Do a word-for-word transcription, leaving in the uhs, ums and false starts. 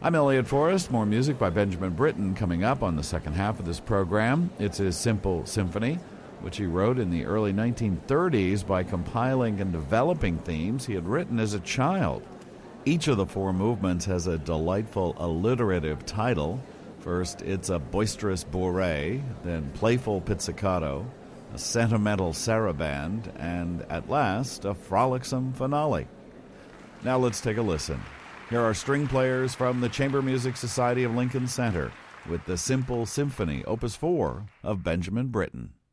I'm Elliot Forrest. More music by Benjamin Britten coming up on the second half of this program. It's his Simple Symphony, which he wrote in the early nineteen thirties by compiling and developing themes he had written as a child. Each of the four movements has a delightful alliterative title. First, it's a boisterous bourrée, then playful pizzicato, a sentimental saraband, and at last, a frolicsome finale. Now let's take a listen. Here are string players from the Chamber Music Society of Lincoln Center with the Simple Symphony, Opus four of Benjamin Britten.